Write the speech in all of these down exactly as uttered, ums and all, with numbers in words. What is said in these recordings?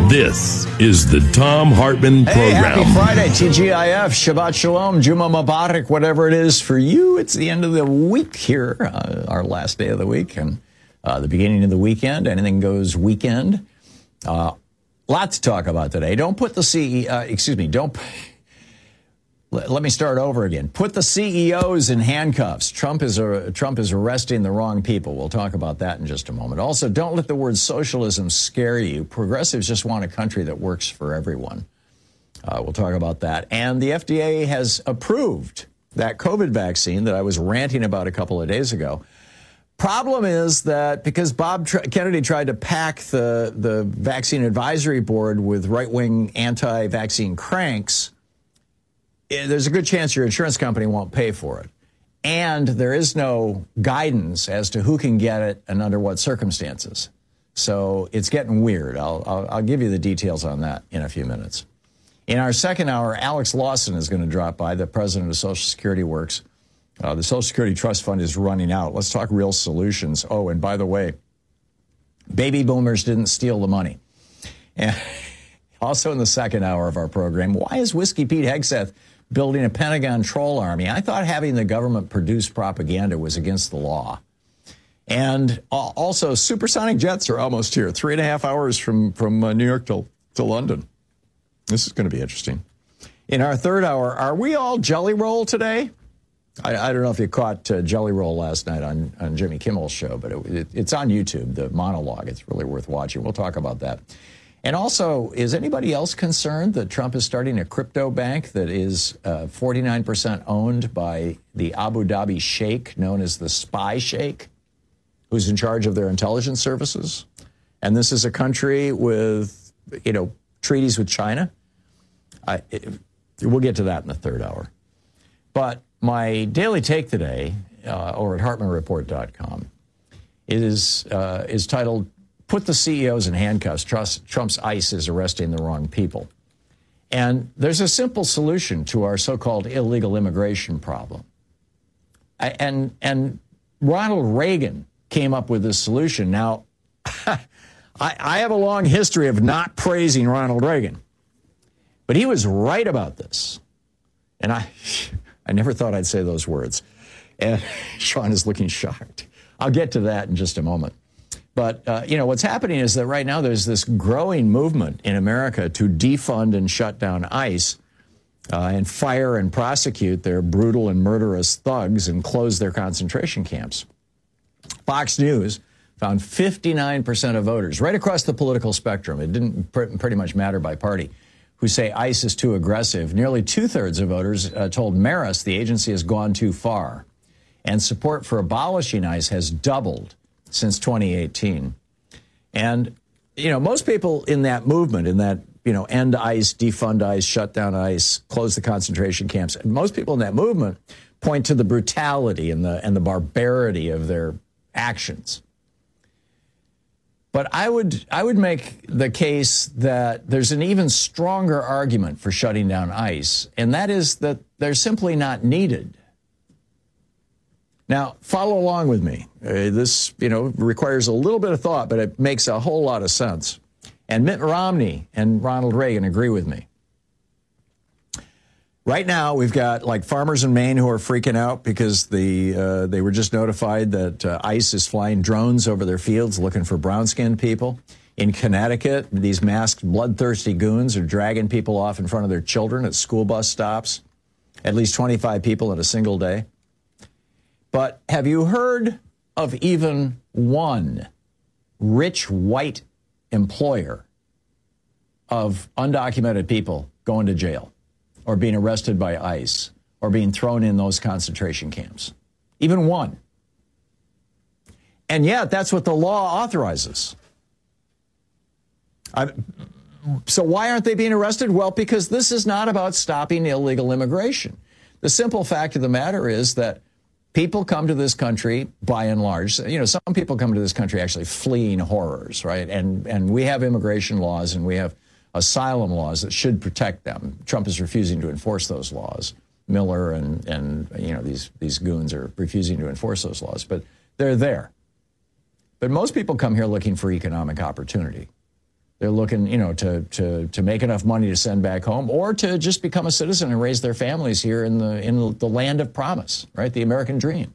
This is the Thom Hartmann Hey, Program. happy Friday, T G I F, Shabbat Shalom, Juma Mubarak, whatever it is for you. It's the end of the week here, uh, our last day of the week, and uh, the beginning of the weekend. Anything goes weekend. Uh, lot to talk about today. Don't put the C E O, uh, excuse me, don't, let, let me start over again. Put the C E Os in handcuffs. Trump is, uh, Trump is arresting the wrong people. We'll talk about that in just a moment. Also, don't let the word socialism scare you. Progressives just want a country that works for everyone. Uh, we'll talk about that. And the F D A has approved that COVID vaccine that I was ranting about a couple of days ago. Problem is that because Bob Tr- Kennedy tried to pack the, the vaccine advisory board with right-wing anti-vaccine cranks, eh, there's a good chance your insurance company won't pay for it. And there is no guidance as to who can get it and under what circumstances. So it's getting weird. I'll, I'll, I'll give you the details on that in a few minutes. In our second hour, Alex Lawson is going to drop by, the president of Social Security Works. Uh, the Social Security Trust Fund is running out. Let's talk real solutions. Oh, and by the way, baby boomers didn't steal the money. And also in the second hour of our program, why is Whiskey Pete Hegseth building a Pentagon troll army? I thought having the government produce propaganda was against the law. And also, supersonic jets are almost here, three and a half hours from, from uh, New York to, to London. This is going to be interesting. In our third hour, are we all Jelly Roll today? I, I don't know if you caught uh, Jelly Roll last night on, on Jimmy Kimmel's show, but it, it, it's on YouTube, the monologue. It's really worth watching. We'll talk about that. And also, is anybody else concerned that Trump is starting a crypto bank that is uh, forty-nine percent owned by the Abu Dhabi sheikh known as the Spy Sheikh, who's in charge of their intelligence services? And this is a country with, you know, treaties with China. I, it, we'll get to that in the third hour. But my daily take today, uh, over at Hartmann Report dot com, is uh, is titled, "Put the C E Os in Handcuffs. Trust, Trump's ICE is arresting the wrong people." And there's a simple solution to our so-called illegal immigration problem. I, and, and Ronald Reagan came up with this solution. Now, I, I have a long history of not praising Ronald Reagan, but he was right about this. And I... I never thought I'd say those words. And Sean is looking shocked. I'll get to that in just a moment. But, uh, you know, what's happening is that right now there's this growing movement in America to defund and shut down ICE uh, and fire and prosecute their brutal and murderous thugs and close their concentration camps. Fox News found fifty-nine percent of voters right across the political spectrum, it didn't pr- pretty much matter by party, who say ICE is too aggressive. Nearly two-thirds of voters uh, told Marist the agency has gone too far. And support for abolishing ICE has doubled since twenty eighteen. And, you know, most people in that movement, in that, you know, end ICE, defund ICE, shut down ICE, close the concentration camps, most people in that movement point to the brutality and the and the barbarity of their actions. But I would I would make the case that there's an even stronger argument for shutting down ICE, and that is that they're simply not needed. Now, follow along with me. Uh, this, you know, requires a little bit of thought, but it makes a whole lot of sense. And Mitt Romney and Ronald Reagan agree with me. Right now, we've got like farmers in Maine who are freaking out because the uh, they were just notified that uh, ICE is flying drones over their fields looking for brown-skinned people. In Connecticut, these masked, bloodthirsty goons are dragging people off in front of their children at school bus stops, at least twenty-five people in a single day. But have you heard of even one rich white employer of undocumented people going to jail, or being arrested by ICE, or being thrown in those concentration camps? Even one. And yet, that's what the law authorizes. I, so why aren't they being arrested? Well, because this is not about stopping illegal immigration. The simple fact of the matter is that people come to this country, by and large, you know, some people come to this country actually fleeing horrors, right? And, and we have immigration laws and we have asylum laws that should protect them. Trump is refusing to enforce those laws. Miller and, and you know, these, these goons are refusing to enforce those laws, but they're there. But most people come here looking for economic opportunity. They're looking, you know, to, to, to make enough money to send back home or to just become a citizen and raise their families here in the, in the land of promise, right? The American dream.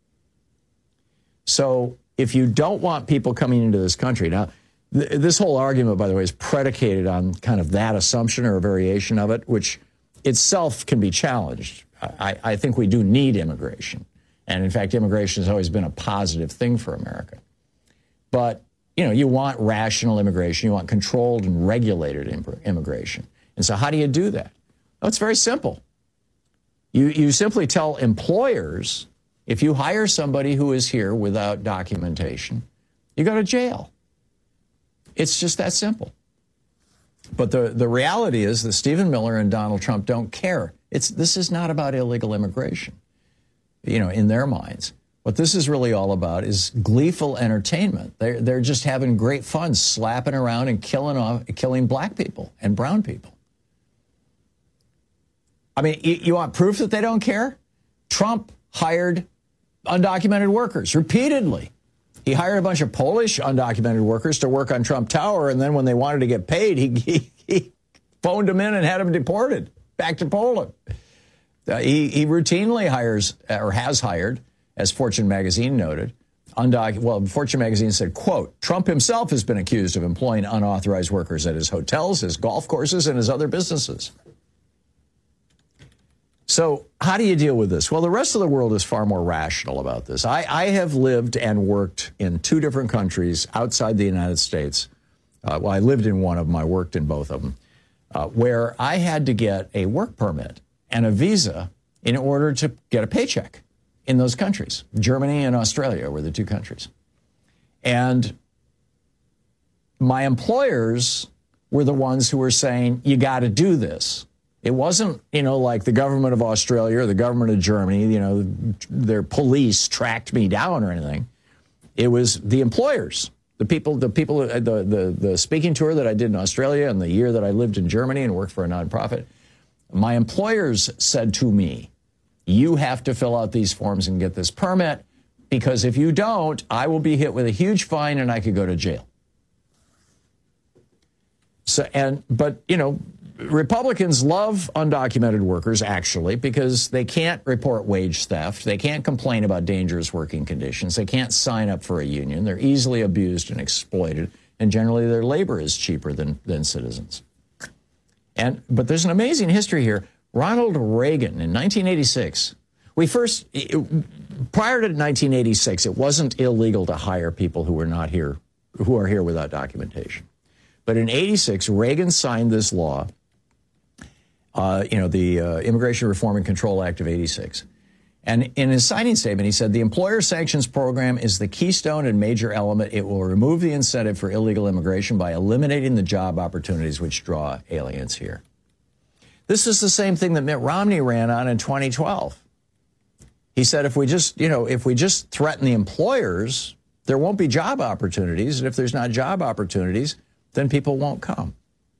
So if you don't want people coming into this country, now, th- this whole argument, by the way, is predicated on kind of that assumption or a variation of it, which itself can be challenged. I, I think we do need immigration. And in fact, immigration has always been a positive thing for America. But you know, you want rational immigration. You want controlled and regulated immigration. And so how do you do that? Well, it's very simple. You, you simply tell employers, if you hire somebody who is here without documentation, you go to jail. It's just that simple. But the, the reality is that Stephen Miller and Donald Trump don't care. It's, this is not about illegal immigration, you know, in their minds. What this is really all about is gleeful entertainment. They're, they're just having great fun slapping around and killing off, killing black people and brown people. I mean, you, you want proof that they don't care? Trump hired undocumented workers repeatedly. He hired a bunch of Polish undocumented workers to work on Trump Tower, and then when they wanted to get paid, he, he, he phoned them in and had them deported back to Poland. Uh, he, he routinely hires, or has hired, as Fortune magazine noted, undoc- well, Fortune magazine said, quote, Trump himself has been accused of employing unauthorized workers at his hotels, his golf courses, and his other businesses. So how do you deal with this? Well, the rest of the world is far more rational about this. I, I have lived and worked in two different countries outside the United States. Uh, well, I lived in one of them. I worked in both of them, uh, where I had to get a work permit and a visa in order to get a paycheck. In those countries. Germany and Australia were the two countries. And my employers were the ones who were saying, you got to do this. It wasn't, you know, like the government of Australia or the government of Germany, you know, their police tracked me down or anything. It was the employers, the people, the people, the, the, the speaking tour that I did in Australia and the year that I lived in Germany and worked for a nonprofit. My employers said to me, you have to fill out these forms and get this permit, because if you don't, I will be hit with a huge fine and I could go to jail. So, and, but, you know, Republicans love undocumented workers, actually, because they can't report wage theft. They can't complain about dangerous working conditions. They can't sign up for a union. They're easily abused and exploited. And generally, their labor is cheaper than, than citizens. And, but there's an amazing history here. Ronald Reagan in nineteen eighty-six, we first, it, prior to nineteen eighty-six, it wasn't illegal to hire people who were not here, who are here without documentation. But in eighty-six, Reagan signed this law, uh, you know, the uh, Immigration Reform and Control Act of eighty-six. And in his signing statement, he said, the employer sanctions program is the keystone and major element. It will remove the incentive for illegal immigration by eliminating the job opportunities which draw aliens here. This is the same thing that Mitt Romney ran on in twenty twelve. He said, if we just, you know, if we just threaten the employers, there won't be job opportunities. And if there's not job opportunities, then people won't come.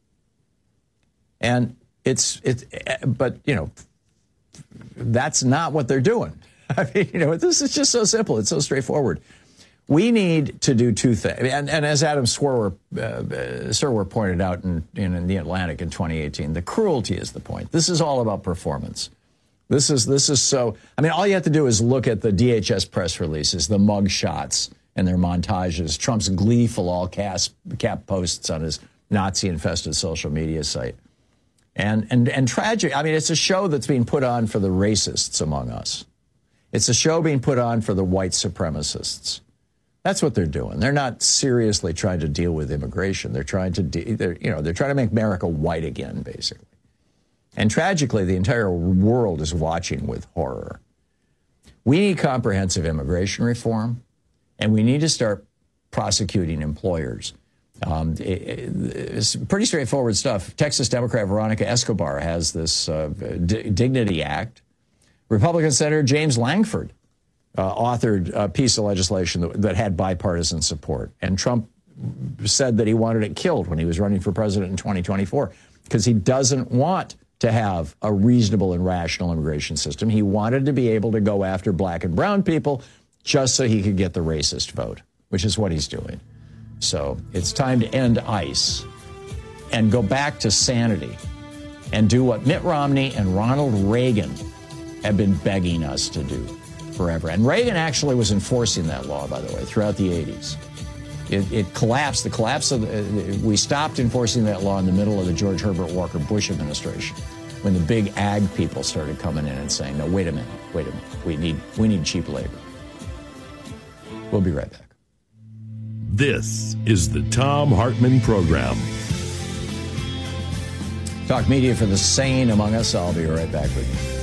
And it's, it's, but, you know, that's not what they're doing. I mean, you know, this is just so simple. It's so straightforward. We need to do two things. And, and as Adam Serwer, uh, Serwer pointed out in, in, in The Atlantic in twenty eighteen, the cruelty is the point. This is all about performance. This is, this is so, I mean, all you have to do is look at the D H S press releases, the mug shots and their montages, Trump's gleeful all-cap cap posts on his Nazi-infested social media site. And, and, and tragic, I mean, it's a show that's being put on for the racists among us. It's a show being put on for the white supremacists. That's what they're doing. They're not seriously trying to deal with immigration. They're trying to, de- they're, you know, they're trying to make America white again, basically. And tragically, the entire world is watching with horror. We need comprehensive immigration reform, and we need to start prosecuting employers. Um, it, it's pretty straightforward stuff. Texas Democrat Veronica Escobar has this uh, D- Dignity Act. Republican Senator James Langford Uh, authored a piece of legislation that, that had bipartisan support. And Trump said that he wanted it killed when he was running for president in twenty twenty-four because he doesn't want to have a reasonable and rational immigration system. He wanted to be able to go after black and brown people just so he could get the racist vote, which is what he's doing. So it's time to end ICE. and go back to sanity and do what Mitt Romney and Ronald Reagan have been begging us to do forever. And Reagan actually was enforcing that law, by the way, throughout the eighties. It, it collapsed. The collapse of the, we stopped enforcing that law in the middle of the George Herbert Walker Bush administration, when the big ag people started coming in and saying, no, wait a minute, wait a minute. We need, we need cheap labor. We'll be right back. This is the Thom Hartmann Program. Talk media for the sane among us. I'll be right back with you.